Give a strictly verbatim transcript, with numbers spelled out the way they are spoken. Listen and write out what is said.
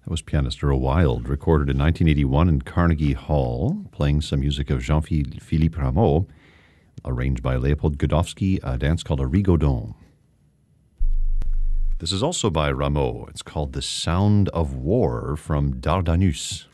That was pianist Earl Wild, recorded in nineteen eighty-one in Carnegie Hall, playing some music of Jean-Philippe Rameau, arranged by Leopold Godofsky, a dance called a rigodon. This is also by Rameau. It's called The Sound of War from Dardanus.